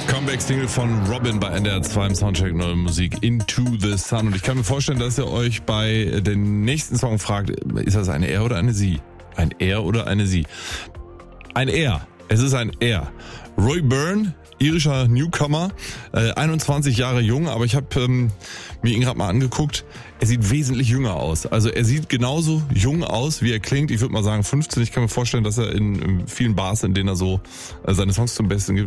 Comeback-Single von Robin bei NDR 2 im Soundcheck Neue Musik Into the Sun. Und ich kann mir vorstellen, dass ihr euch bei den nächsten Song fragt, ist das ein Er oder eine Sie? Ein Er oder eine Sie? Ein Er. Es ist ein Er. Roy Byrne, irischer Newcomer, 21 Jahre jung, aber ich habe mir ihn gerade mal angeguckt. Er sieht wesentlich jünger aus. Also er sieht genauso jung aus, wie er klingt. Ich würde mal sagen 15. Ich kann mir vorstellen, dass er in vielen Bars, in denen er so seine Songs zum Besten gibt,